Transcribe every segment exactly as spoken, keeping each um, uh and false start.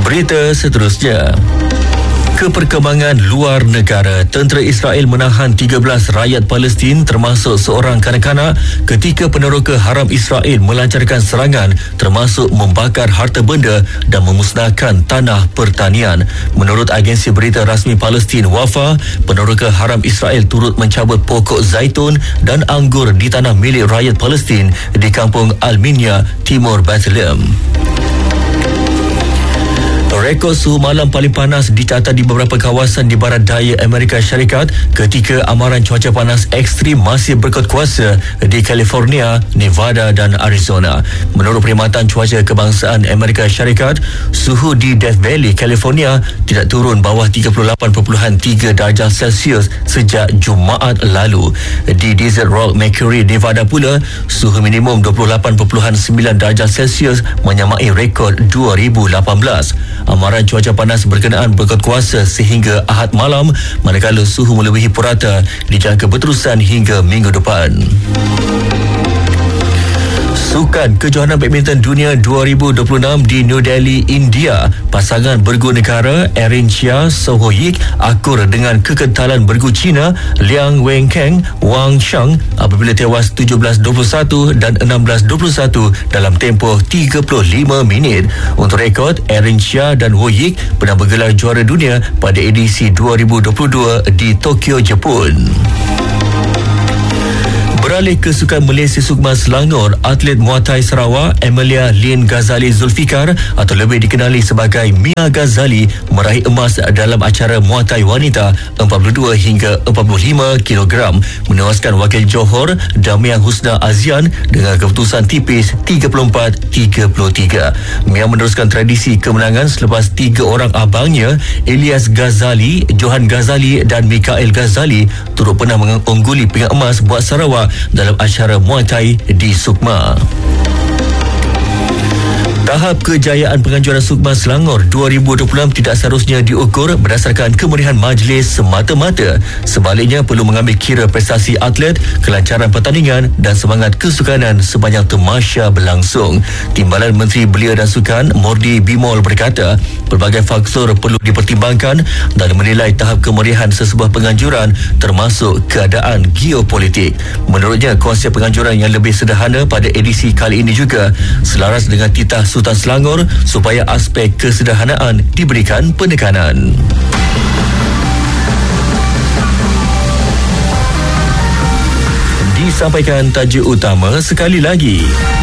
Berita seterusnya. Keperkembangan luar negara, tentera Israel menahan tiga belas rakyat Palestin termasuk seorang kanak-kanak ketika peneroka haram Israel melancarkan serangan termasuk membakar harta benda dan memusnahkan tanah pertanian. Menurut agensi berita rasmi Palestin Wafa, peneroka haram Israel turut mencabut pokok zaitun dan anggur di tanah milik rakyat Palestin di kampung Al-Minya, Timur Bethlehem. Rekod suhu malam paling panas dicatat di beberapa kawasan di barat daya Amerika Syarikat ketika amaran cuaca panas ekstrim masih berkuasa di California, Nevada dan Arizona. Menurut Perkhidmatan Cuaca Kebangsaan Amerika Syarikat, suhu di Death Valley, California tidak turun bawah tiga puluh lapan perpuluhan tiga darjah Celsius sejak Jumaat lalu. Di Desert Rock, Mercury, Nevada pula, suhu minimum dua puluh lapan perpuluhan sembilan darjah Celsius menyamai rekod dua ribu lapan belas. Amaran cuaca panas berkenaan berkuasa sehingga Ahad malam, manakala suhu melebihi purata dijangka berterusan hingga minggu depan. Sukan Kejohanan Badminton Dunia dua ribu dua puluh enam di New Delhi, India. Pasangan bergu negara Erin Chia Sohoyik akur dengan kekentalan bergu Cina Liang Wenkeng Wang Shang apabila tewas tujuh belas dua puluh satu dan enam belas dua puluh satu dalam tempoh tiga puluh lima minit. Untuk rekod, Erin Chia dan Hoyik pernah bergelar juara dunia pada edisi dua ribu dua puluh dua di Tokyo, Jepun. Beralih ke Sukan Malaysia Sukma Selangor, atlet Muay Thai Sarawak Emilia Lin Ghazali Zulfikar atau lebih dikenali sebagai Mia Ghazali meraih emas dalam acara Muay Thai wanita empat puluh dua hingga empat puluh lima kilogram, menewaskan wakil Johor Damian Husna Azian dengan keputusan tipis tiga puluh empat tiga puluh tiga. Mia meneruskan tradisi kemenangan selepas tiga orang abangnya Elias Ghazali, Johan Ghazali dan Mikael Ghazali turut pernah mengungguli pingat emas buat Sarawak dalam acara Muay Thai di Sukma. Tahap kejayaan penganjuran Sukma Selangor dua ribu dua puluh enam tidak seharusnya diukur berdasarkan kemerihan majlis semata-mata. Sebaliknya, perlu mengambil kira prestasi atlet, kelancaran pertandingan dan semangat kesukanan sepanjang temasya berlangsung. Timbalan Menteri Belia dan Sukan Mordi Bimol berkata, pelbagai faktor perlu dipertimbangkan dan menilai tahap kemerihan sesebuah penganjuran termasuk keadaan geopolitik. Menurutnya, konsep penganjuran yang lebih sederhana pada edisi kali ini juga selaras dengan titah Sultan Selangor supaya aspek kesederhanaan diberikan penekanan. Disampaikan tajuk utama sekali lagi.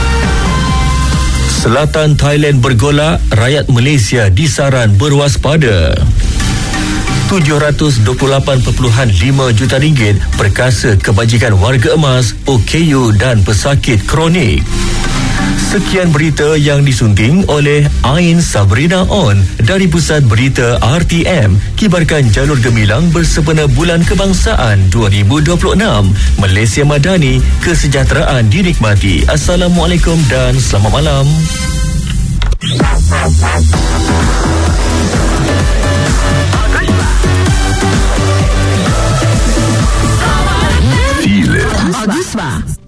Selatan Thailand bergolak, rakyat Malaysia disaran berwaspada. tujuh ratus dua puluh lapan perpuluhan lima juta ringgit perkasa kebajikan warga emas, O K U dan pesakit kronik. Sekian berita yang disunting oleh Ain Sabrina On dari Pusat Berita R T M. Kibarkan jalur gemilang bersempena Bulan Kebangsaan dua ribu dua puluh enam. Malaysia Madani, kesejahteraan dinikmati. Assalamualaikum dan selamat malam. Feel it. Agusma.